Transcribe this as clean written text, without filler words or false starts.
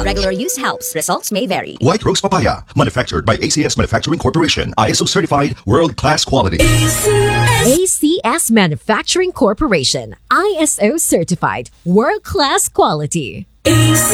Regular use helps. Results may vary. White Rose Papaya, manufactured by ACS Manufacturing Corporation. ISO certified, world-class quality. ACS Manufacturing Corporation. ISO certified. World-class quality.